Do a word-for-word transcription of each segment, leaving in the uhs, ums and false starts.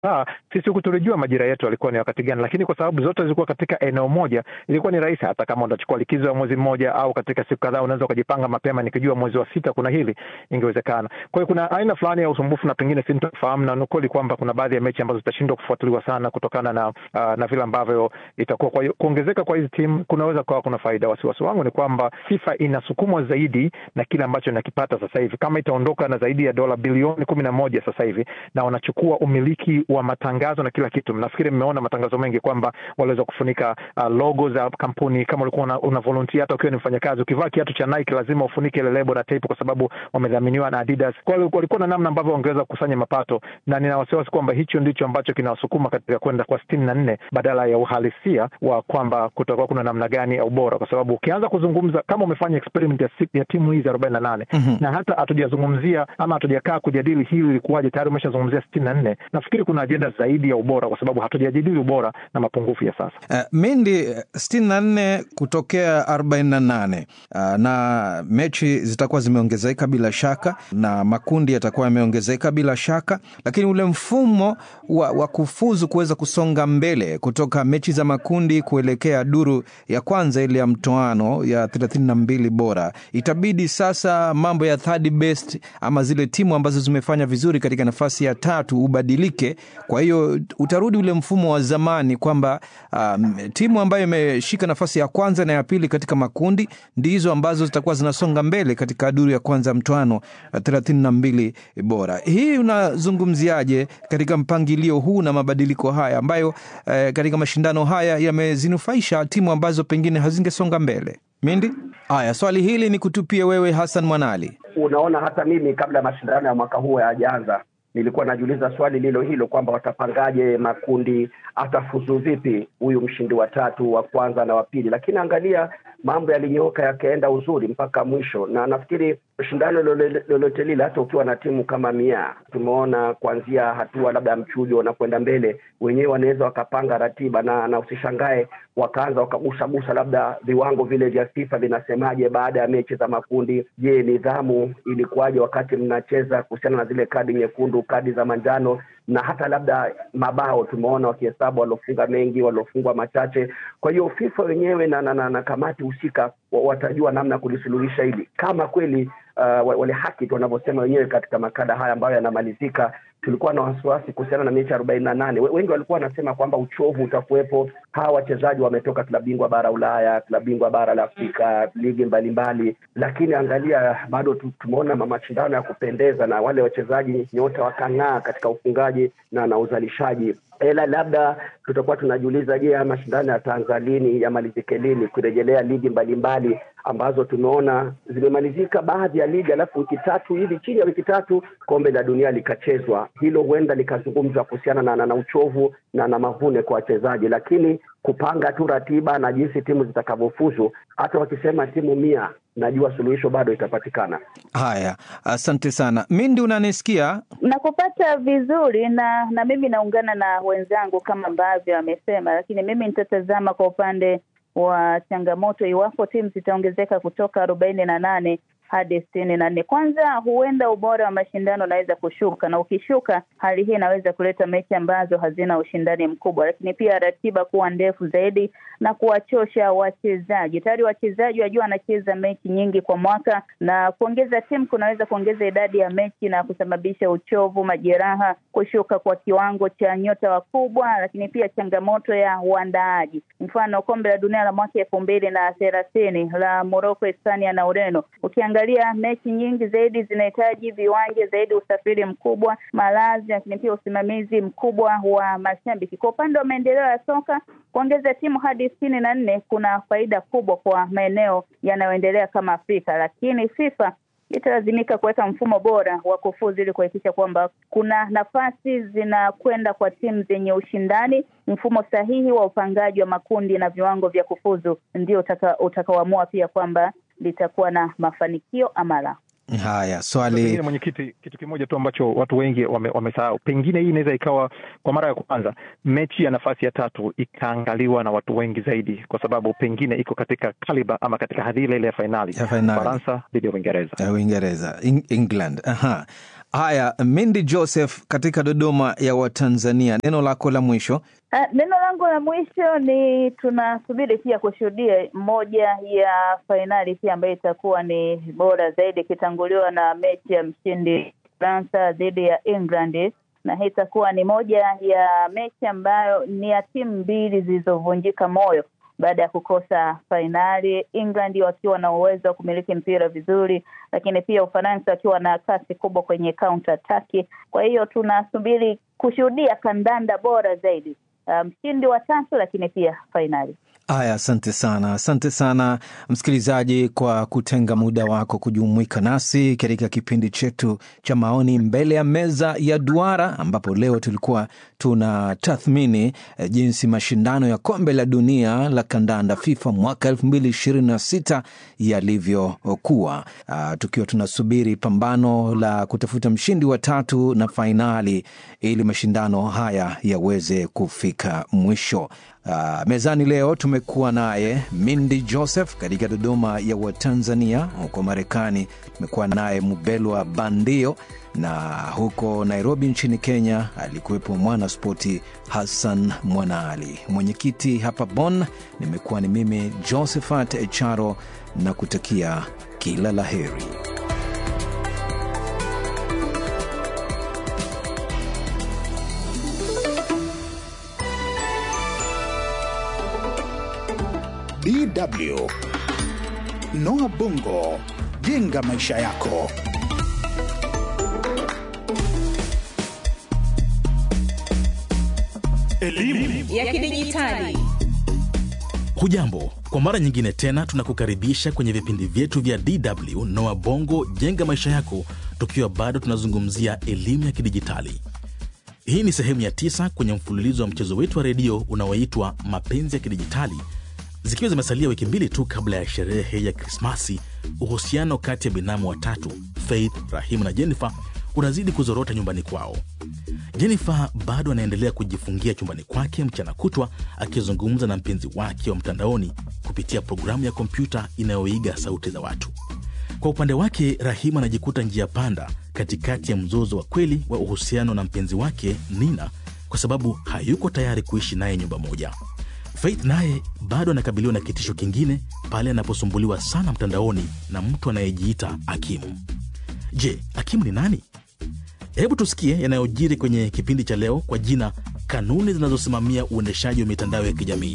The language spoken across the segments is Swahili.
Ah, sisi huku tulijua majira yetu yalikuwa ni wakati gani, lakini kwa sababu zote zilikuwa katika eneo moja, ilikuwa ni rahisi. Hata kama unachukua likizo ya mwezi mmoja au katika siku kadhaa, unaweza ukajipanga mapema, nikijua mwezi wa sita kuna hili, ingewezekana. Kwa hiyo kuna aina fulani ya usumbufu na pengine sintofahamu, na nukuli kwamba kuna baadhi ya mechi ambazo zitashindwa kufuatiliwa sana kutokana na uh, na vile ambavyo itakuwa. Kwa hiyo kuongezeka kwa hizi timu kunaweza kuwa kuna faida. Wasiwasi wangu ni kwamba FIFA inasukumwa zaidi na kile ambacho inakipata sasa hivi. Kama itaondoka na zaidi ya dola bilioni kumi na moja sasa hivi na wanachukua umiliki wa matangazo na kila kitu. Nafikiri mmeona matangazo mengi kwamba waliweza kufunika uh, logo za kampuni. Kama ulikuwa una, una volunteer, hata ukiwa ni mfanyakazi, ukivaa kiatu cha Nike lazima ufunike ile lebo na tape, kwa sababu wamedhaminiwa na Adidas. Kwa hiyo walikuwa na namna ambavyo wangeweza kukusanya mapato, na nina wasiwasi kwamba hicho ndicho ambacho kinawasukuma katika kwenda kwa sitini na nne badala ya uhalisia wa kwamba kutakuwa kuna namna gani ya ubora, kwa sababu ukianza kuzungumza kama umefanya experiment ya, ya timu hizi arobaini na nane mm-hmm. na hata hatujazungumzia ama hatujakaa kujadili hili ilikuwaje, tayari umeshazungumzia sitini na nne. Nafikiri kuna ajenda zaidi ya ubora, kwa sababu hatujajadili ubora na mapungufu ya sasa. Uh, Mindi, sitini na nne kutokea arobaini na nane, uh, na mechi zitakuwa zimeongezeka bila shaka na makundi yatakuwa yameongezeka bila shaka, lakini ule mfumo wa, wa kufuzu kuweza kusonga mbele kutoka mechi za makundi kuelekea duru ya kwanza ile ya mtoano ya thelathini na mbili bora, itabidi sasa mambo ya third best ama zile timu ambazo zimefanya vizuri katika nafasi ya tatu ubadilike. Kwa hiyo utarudi ule mfumo wa zamani kwamba um, timu ambayo imeshika nafasi ya kwanza na ya pili katika makundi ndizo ambazo zitakuwa zinasonga mbele katika duru ya kwanza mtoano thelathini na mbili bora. Hii unazungumziaje katika mpangilio huu na mabadiliko haya ambayo eh, katika mashindano haya yamezinufaisha timu ambazo pengine hazingesonga mbele? Mindi? Haya, swali hili ni kutupie wewe Hassan Mwanali. Unaona, hata mimi kabla ya mashindano ya mwaka huu hayajaanza nilikuwa najiuliza swali lilo hilo kwamba watapangaje makundi, atafuzu vipi huyu mshindi wa tatu, wa kwanza na wa pili. Lakini angalia, mambo yalinyoka yakaenda uzuri mpaka mwisho, na nafikiri shindano lolote lile, hata ukiwa na timu kama Mia, tumeona kuanzia hatua labda mchujo na kwenda mbele, wenyewe wanaweza wakapanga ratiba, na na usishangae wakaanza wakagusagusa labda viwango vile vya FIFA vinasemaje baada ya mechi za makundi. Je, nidhamu ilikuwaje wakati mnacheza kuhusiana na zile kadi nyekundu, kadi za manjano, na hata labda mabao tumeona wakihesabu waliofunga mengi, waliofungwa machache. Kwa hiyo FIFA wenyewe na, na, na, na kamati husika watajua namna kulisuluhisha hili, kama kweli uh, wale haki wanavyosema wenyewe katika makala haya ambayo yanamalizika. Tulikuwa na wasiwasi kuhusiana na mechi arobaini na nane. Wengi walikuwa wanasema kwamba uchovu utakuwepo. Hawa wachezaji wametoka klabu bingwa bara Ulaya, klabu bingwa bara la Afrika, ligi mbalimbali, lakini angalia bado tumeona mashindano ya kupendeza na wale wachezaji nyota wakang'aa katika ufungaji na na uzalishaji. Ela labda tutakuwa tunajiuliza, je, mashindano ya Tanzania yamalizike lini, kurejelea ligi mbalimbali ambazo tumeona zimemalizika baadhi ya ligi, alafu wiki tatu hivi, chini ya wiki tatu kombe la dunia likachezwa. Hilo huenda likazungumzwa kuhusiana na, na, na uchovu na na mavune kwa wachezaji, lakini kupanga tu ratiba na jinsi timu zitakavyofuzu, hata wakisema timu mia, najua suluhisho bado itapatikana. Haya, asante sana. Mindi, unanisikia? Nakupata vizuri, na na mimi naungana na wenzangu kama ambavyo amesema, lakini mimi nitatazama kwa upande wa changamoto iwapo timu zitaongezeka kutoka arobaini na nane hadi sitini na nne. Kwanza, huenda ubora wa mashindano unaweza kushuka, na ukishuka hali hii inaweza kuleta mechi ambazo hazina ushindani mkubwa, lakini pia ratiba kuwa ndefu zaidi na kuwachosha wachezaji. Tayari wachezaji wajua wanacheza mechi nyingi kwa mwaka, na kuongeza timu kunaweza kuongeza idadi ya mechi na kusababisha uchovu, majeraha, kushuka kwa kiwango cha nyota wakubwa, lakini pia changamoto ya uandaaji. Mfano kombe la dunia la mwaka elfu mbili na thelathini la Morocco, Hispania na Ureno, ukiangalia mechi nyingi zaidi zinahitaji viwanja zaidi, usafiri mkubwa, malazi, lakini pia usimamizi mkubwa wa mashabiki. Kwa upande wa maendeleo ya soka, kuongeza timu hadi sitini na nne kuna faida kubwa kwa maeneo yanayoendelea kama Afrika, lakini FIFA italazimika kuweka mfumo bora wa kufuzu ili kuhakikisha kwamba kuna nafasi zinakwenda kwa timu zenye ushindani. Mfumo sahihi wa upangaji wa makundi na viwango vya kufuzu ndio utaka, utakaoamua pia kwamba litakuwa na mafanikio ama la. Haya, swali. Pengine mwenyekiti, kitu kimoja tu ambacho watu wengi wamesahau, wame pengine hii inaweza ikawa kwa mara ya kwanza mechi ya nafasi ya tatu ikaangaliwa na watu wengi zaidi, kwa sababu pengine iko katika kaliba ama katika hadhila ile ya finali, Faransa dhidi ya Uingereza. Uingereza, England. Aha. Haya, Mindy Joseph katika Dodoma ya Watanzania, neno lako la mwisho. Uh, neno langu la mwisho ni tunasubiri pia kushuhudia moja ya fainali pia ambayo itakuwa ni bora zaidi, kitanguliwa na mechi ya mshindi Fransa dhidi ya England, na hii itakuwa ni moja ya mechi ambayo ni ya timu mbili zilizovunjika moyo baada ya kukosa fainali. England wakiwa na uwezo wa kumiliki mpira vizuri, lakini pia Ufaransa wakiwa na kasi kubwa kwenye counter attack. Kwa hiyo tunasubiri kushuhudia kandanda bora zaidi, mshindi um, wa tatu lakini pia fainali. Haya, asante sana. Asante sana msikilizaji kwa kutenga muda wako kujumuika nasi katika kipindi chetu cha maoni mbele ya meza ya duara, ambapo leo tulikuwa tuna tathmini eh, jinsi mashindano ya kombe la dunia la kandanda FIFA mwaka elfu mbili ishirini na sita yalivyokuwa, uh, tukiwa tunasubiri pambano la kutafuta mshindi wa tatu na fainali ili mashindano haya yaweze kufika mwisho. Uh, mezani leo tumekuwa naye Mindy Joseph katika Dodoma ya Watanzania. Huko Marekani tumekuwa naye Mubelwa Bandio, na huko Nairobi nchini Kenya alikuwepo mwana spoti Hassan Mwanali. Mwenyekiti hapa Bonn nimekuwa ni mimi Josephat Echaro, na kutakia kila laheri. D W Noah Bongo, jenga maisha yako. Elimu ya kidijitali. Hujambo, kwa mara nyingine tena tunakukaribisha kwenye vipindi vyetu vya D W Noah Bongo, jenga maisha yako, tukiwa bado tunazungumzia elimu ya kidijitali. Hii ni sehemu ya tisa kwenye mfululizo wa mchezo wetu wa redio unaoitwa Mapenzi ya Kidijitali. Zikiwa zimesalia wiki mbili tu kabla ya sherehe ya Krismasi, uhusiano kati ya binamu watatu, Faith, Rahim na Jennifer, unazidi kuzorota nyumbani kwao. Jennifer bado anaendelea kujifungia chumbani kwake mchana kutwa akizungumza na mpenzi wake wa mtandaoni kupitia programu ya kompyuta inayoiga sauti za watu. Kwa upande wake, Rahim anajikuta njia panda katikati ya mzozo wa kweli wa uhusiano na mpenzi wake Nina, kwa sababu hayuko tayari kuishi naye nyumba moja. Faith naye bado anakabiliwa na kitisho kingine pale anaposumbuliwa sana mtandaoni na mtu anayejiita Akimu. Je, Akimu ni nani? Hebu tusikie yanayojiri kwenye kipindi cha leo kwa jina Kanuni zinazosimamia uendeshaji wa mitandao ya kijamii.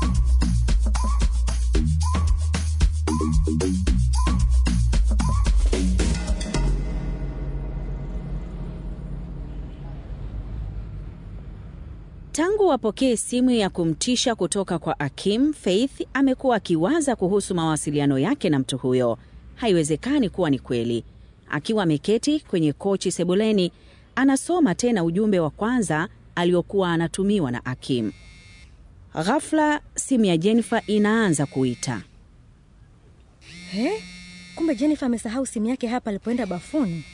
Tangu wapokee simu ya kumtisha kutoka kwa Akim, Faith amekuwa akiwaza kuhusu mawasiliano yake na mtu huyo. Haiwezekani kuwa ni kweli. Akiwa ameketi kwenye kochi sebuleni, anasoma tena ujumbe wa kwanza aliokuwa anatumiwa na Akim. Ghafla simu ya Jennifer inaanza kuita. He? Kumbe Jennifer amesahau simu yake hapa alipoenda bafuni.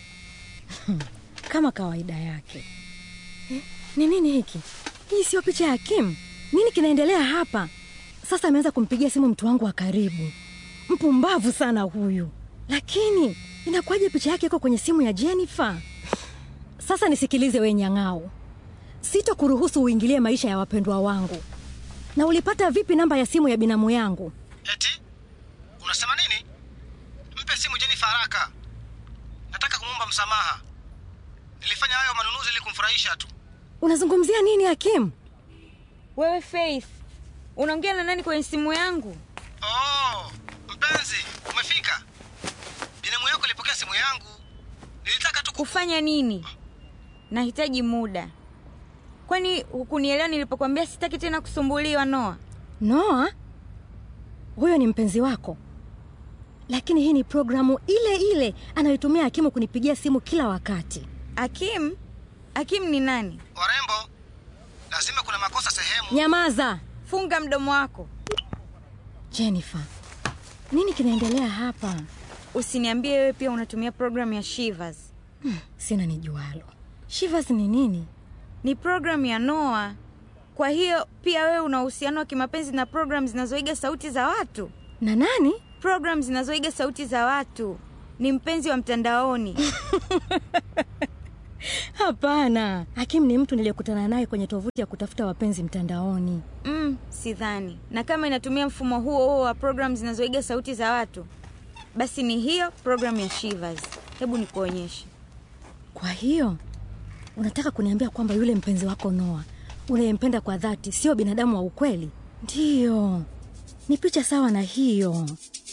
Kama kawaida yake. Eh, ni nini hiki? Hii sio picha ya Akim. Nini kinaendelea hapa? Sasa ameanza kumpigia simu mtu wangu wa karibu. Mpumbavu sana huyu. Lakini inakuwaje picha yake iko kwenye simu ya Jennifer? Sasa nisikilize wewe nyang'ao. Sitokuruhusu uingilie maisha ya wapendwa wangu. Na ulipata vipi namba ya simu ya binamu yangu? Eti? Unasema nini? Mpe simu Jennifer haraka. Nataka kumomba msamaha. Nilifanya hayo manunuzi ili kumfurahisha tu. Unazungumzia nini Akim? Wewe Faith, unaongea na nani kwenye simu yangu? Oh, mpenzi, umefika. Binamu yako alipokea simu yangu. Nilitaka tu kufanya nini? Nahitaji muda. Kwani hukunielewa nilipokuambia sitaki tena kusumbuliwa Noah? Noah? Huyo ni mpenzi wako. Lakini hii ni programu ile ile anayotumia Akim kunipigia simu kila wakati. Akim? Akim ni nani? Warembo, lazima kuna makosa sehemu. Nyamaza. Funga mdomo wako. Jennifer, nini kinaendelea hapa? Usiniambie wewe pia unatumia programu ya Shivers. Hmm, sina nijualo. Shivers ni nini? Ni programu ya Noah. Kwa hiyo pia wewe una uhusiano wa kimapenzi na programu zinazoiga sauti za watu? Na nani? Programu zinazoiga sauti za watu. Ni mpenzi wa mtandaoni. Hapana, Hakim ni mtu niliyekutana naye kwenye tovuti ya kutafuta wapenzi mtandaoni. Mm, sidhani. Na kama inatumia mfumo huo huo wa program zinazoiga sauti za watu, basi ni hiyo program ya Shivers. Hebu nikuonyeshe. Kwa hiyo unataka kuniambia kwamba yule mpenzi wako Noah unayempenda kwa dhati sio binadamu wa ukweli? Ndiyo, ni picha sawa na hiyo.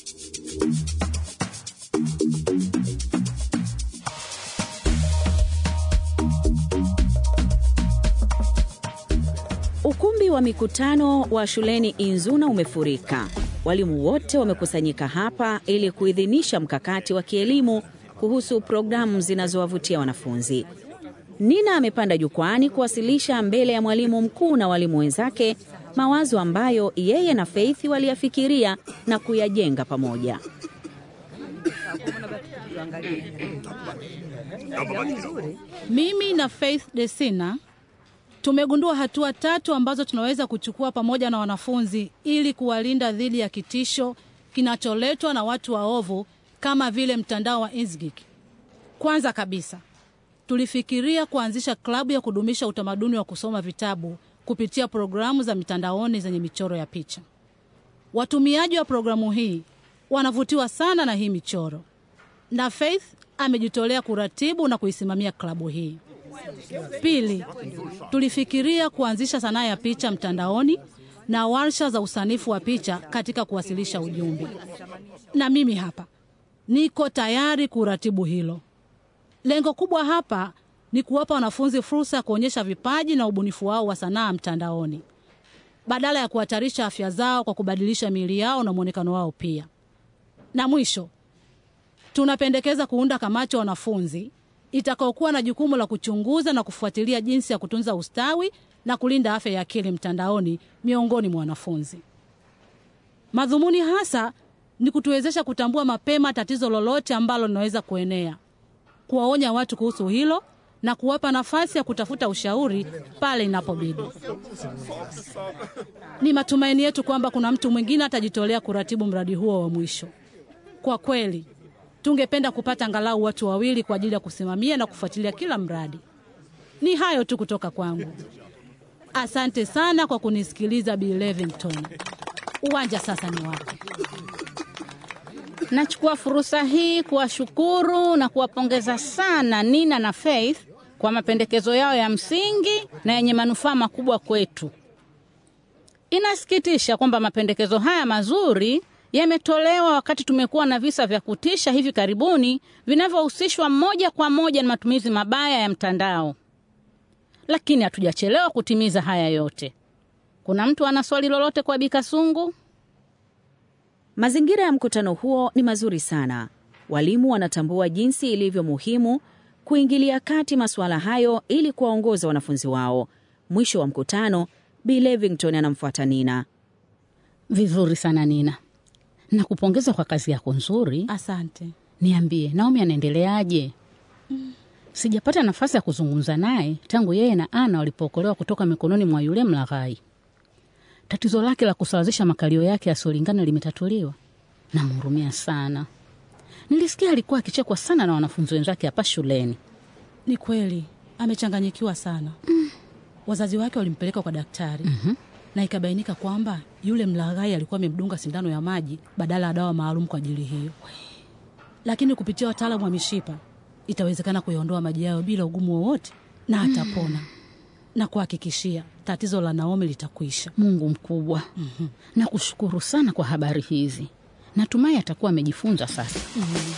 Ukumbi wa mikutano wa shuleni Inzuna umefurika. Walimu wote wamekusanyika hapa ili kuidhinisha mkakati wa kielimu kuhusu programu zinazowavutia wanafunzi. Nina amepanda jukwani kuwasilisha mbele ya mwalimu mkuu na walimu wenzake mawazo ambayo yeye na Faith waliyafikiria na kuyajenga pamoja. Mimi na Faith Desina tumegundua hatua tatu ambazo tunaweza kuchukua pamoja na wanafunzi ili kuwalinda dhidi ya kitisho kinacholetwa na watu waovu kama vile mtandao wa Inzgeek. Kwanza kabisa, tulifikiria kuanzisha klabu ya kudumisha utamaduni wa kusoma vitabu kupitia programu za mitandaoni zenye michoro ya picha. Watumiaji wa programu hii wanavutiwa sana na hii michoro, na Faith amejitolea kuratibu na kuisimamia klabu hii. Pili, tulifikiria kuanzisha sanaa ya picha mtandaoni na warsha za usanifu wa picha katika kuwasilisha ujumbe. Na mimi hapa niko tayari kuratibu hilo. Lengo kubwa hapa ni kuwapa wanafunzi fursa ya kuonyesha vipaji na ubunifu wao wa sanaa mtandaoni, badala ya kuhatarisha afya zao kwa kubadilisha miili yao na muonekano wao pia. Na mwisho, tunapendekeza kuunda kamati ya wanafunzi itakayokuwa na jukumu la kuchunguza na kufuatilia jinsi ya kutunza ustawi na kulinda afya ya akili mtandaoni miongoni mwa wanafunzi. Madhumuni hasa ni kutuwezesha kutambua mapema tatizo lolote ambalo linaweza kuenea, kuwaonya watu kuhusu hilo na kuwapa nafasi ya kutafuta ushauri pale inapobidi. Ni matumaini yetu kwamba kuna mtu mwingine atajitolea kuratibu mradi huo wa mwisho. Kwa kweli, tungependa kupata angalau watu wawili kwa ajili ya kusimamia na kufuatilia kila mradi. Ni hayo tu kutoka kwangu. Asante sana kwa kunisikiliza Bi Levington. Uwanja sasa ni wako. Nachukua fursa hii kuwashukuru na kuwapongeza sana Nina na Faith kwa mapendekezo yao ya msingi na yenye manufaa makubwa kwetu. Inasikitisha kwamba mapendekezo haya mazuri yametolewa wakati tumekuwa na visa vya kutisha hivi karibuni vinavyohusishwa moja kwa moja na matumizi mabaya ya mtandao. Lakini hatujachelewa kutimiza haya yote. Kuna mtu ana swali lolote kwa Bi Kasungu? Mazingira ya mkutano huo ni mazuri sana. Walimu wanatambua jinsi ilivyo muhimu kuingilia kati masuala hayo ili kuwaongoza wanafunzi wao. Mwisho wa mkutano, Bi Levington anamfuata Nina. Vizuri sana Nina. Nakupongeza kwa kazi yako nzuri. Asante. Niambie, Naomi anaendeleaje? Mm. Sijapata nafasi ya kuzungumza naye tangu yeye na Ana walipookolewa kutoka mikononi mwa yule mlaghai. Tatizo lake la kusawazisha makalio yake yasiolingana limetatuliwa. Namhurumia sana. Nilisikia alikuwa akichekwa sana na wanafunzi wenzake hapa shuleni. Ni kweli, amechanganyikiwa sana. Mm. Wazazi wake walimpeleka kwa daktari. Mhm. Na ikabainika kwamba yule mlaghai alikuwa amemdunga sindano ya maji badala ya dawa maalum kwa ajili hiyo. Lakini kupitia wataalamu wa mishipa itawezekana kuiondoa maji yao bila ugumu wowote na atapona. Mm. Na kuhakikishia tatizo la Naomi litakwisha. Mungu mkubwa. Mm-hmm. Nakushukuru sana kwa habari hizi. Natumai atakuwa amejifunza sasa. Mm-hmm.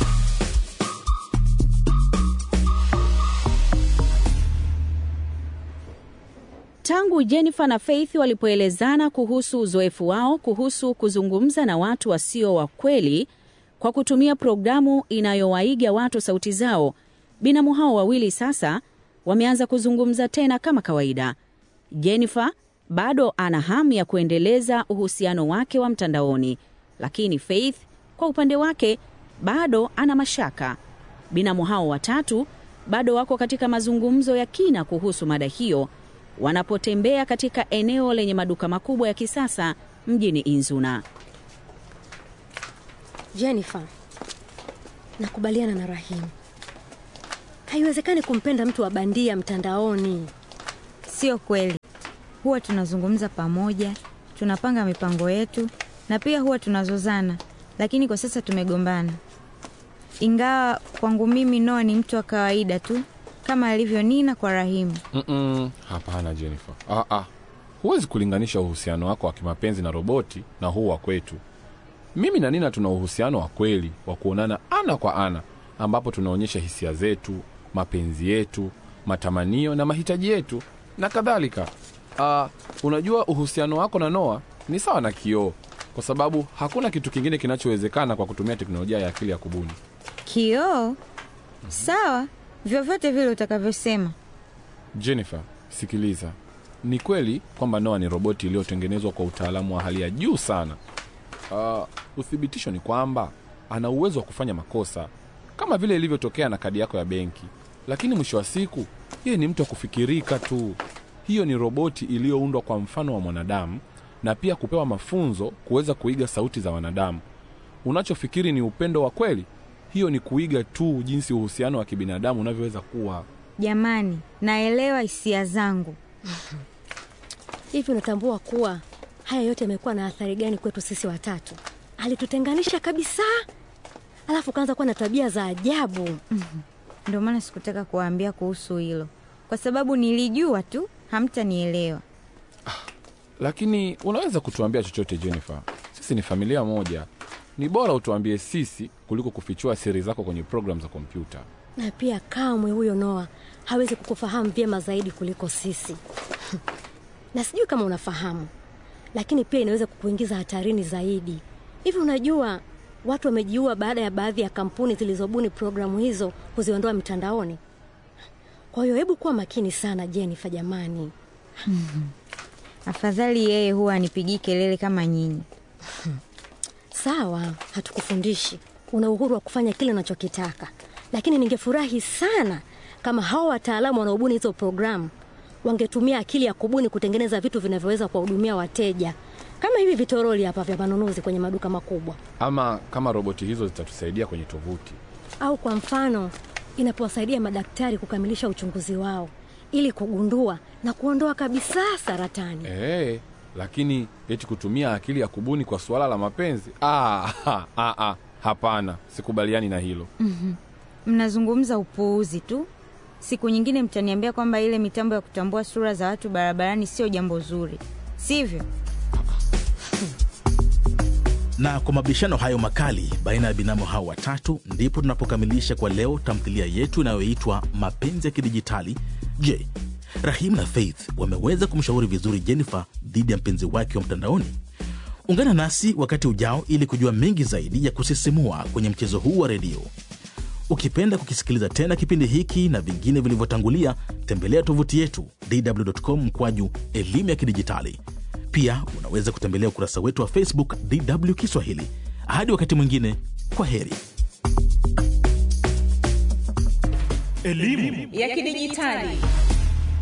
Tangu Jennifer na Faith walipoelezana kuhusu uzoefu wao kuhusu kuzungumza na watu wasio wa kweli kwa kutumia programu inayowaiga watu sauti zao, binamu hao wawili sasa wameanza kuzungumza tena kama kawaida. Jennifer bado ana hamu ya kuendeleza uhusiano wake wa mtandaoni, lakini Faith kwa upande wake bado ana mashaka. Binamu hao watatu bado wako katika mazungumzo ya kina kuhusu mada hiyo wanapotembea katika eneo lenye maduka makubwa ya kisasa mjini Inzuna. Jennifer, nakubaliana na Rahim. Haiwezekani kumpenda mtu wa bandia mtandaoni. Sio kweli. Huwa tunazungumza pamoja, tunapanga mipango yetu, na pia huwa tunazozana, lakini kwa sasa tumegombana. Ingawa kwangu mimi Noah ni mtu wa kawaida tu, kama alivyo Nina kwa Rahimu. Mm-mm, hapana Jennifer. Ah ah. Huwezi kulinganisha uhusiano wako wa kimapenzi na roboti na huu wa kwetu. Mimi na Nina tuna uhusiano wa kweli, wa kuonana ana kwa ana, ambapo tunaonyesha hisia zetu, mapenzi yetu, matamanio na mahitaji yetu na kadhalika. Ah, unajua uhusiano wako na Noah ni sawa na kioo, kwa sababu hakuna kitu kingine kinachowezekana kwa kutumia teknolojia ya akili ya kubuni. Kioo? Sawa, vyovyote vile utakavyosema. Jennifer, sikiliza. Ni kweli kwamba Noah ni roboti iliyotengenezwa kwa utaalamu wa hali ya juu sana. Uh, uthibitisho ni kwamba ana uwezo wa kufanya makosa, kama vile ilivyotokea na kadi yako ya benki. Lakini mwisho wa siku, yeye ni mtu wa kufikirika tu. Hiyo ni roboti iliyoundwa kwa mfano wa mwanadamu, na pia kupewa mafunzo kuweza kuiga sauti za wanadamu. Unachofikiri ni upendo wa kweli? Hiyo ni kuiga tu jinsi uhusiano wa kibinadamu unavyoweza kuwa. Jamani, naelewa hisia zangu. Hivi unatambua kuwa haya yote yamekuwa na athari gani kwetu sisi watatu? Alitutenganisha kabisa. Alafu kaanza kuwa na tabia za ajabu. Mm-hmm. Ndio maana sikutaka kuwaambia kuhusu hilo, kwa sababu nilijua tu hamtanielewa. Ah, lakini unaweza kutuambia chochote Jennifer. Sisi ni familia moja. Ni bora utuambie sisi kuliko kufichua siri zako kwenye program za kompyuta. Na pia kamwe huyo Noah hawezi kukufahamu vyema zaidi kuliko sisi. Na sijui kama unafahamu, lakini pia inaweza kukuingiza hatarini zaidi. Hivi unajua watu wamejiua baada ya baadhi ya kampuni zilizobuni programu hizo kuziondoa mitandaoni? Kwa hiyo hebu kuwa makini sana Jennifer jamani. Mm-hmm. Afadhali yeye huwa anipigii kelele kama nyinyi. Sawa, hatukufundishi. Una uhuru wa kufanya kile unachokitaka. Lakini ningefurahi sana kama hao wataalamu wanaobuni hizo programu wangetumia akili ya kubuni kutengeneza vitu vinavyoweza kuwahudumia wateja. Kama hivi vitoroli hapa vya manunuzi kwenye maduka makubwa. Ama kama roboti hizo zitatusaidia kwenye tovuti. Au kwa mfano, inapowasaidia madaktari kukamilisha uchunguzi wao ili kugundua na kuondoa kabisa saratani. Eh, lakini eti kutumia akili ya kubuni kwa suala la mapenzi? Ah, ah, ah, ah hapana, sikubaliani na hilo. Mhm. Mnazungumza upuuzi tu. Siku nyingine mtaniambia kwamba ile mitambo ya kutambua sura za watu barabarani sio jambo zuri. Sivyo? Na kwa mabishano hayo makali baina ya binamu hao watatu, ndipo tunapokamilisha kwa leo tamthilia yetu inayoitwa Mapenzi ya Kidijitali. Je, Rahim na Faith wameweza kumshauri vizuri Jennifer dhidi ya mpenzi wake wa mtandaoni? Ungana nasi wakati ujao ili kujua mengi zaidi ya kusisimua kwenye mchezo huu wa redio. Ukipenda kukisikiliza tena kipindi hiki na vingine vilivyotangulia, tembelea tovuti yetu d w dot com mkwaju elimu ya kidijitali. Pia unaweza kutembelea ukurasa wetu wa Facebook D W Kiswahili. Hadi wakati mwingine, kwa heri. Elimu ya kidijitali.